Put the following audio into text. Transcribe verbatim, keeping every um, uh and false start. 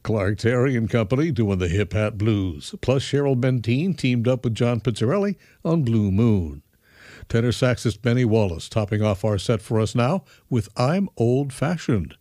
Clark Terry and Company doing the Hip Hat Blues. Plus, Cheryl Benteen teamed up with John Pizzarelli on Blue Moon. Tenor saxist Benny Wallace topping off our set for us now with I'm Old Fashioned.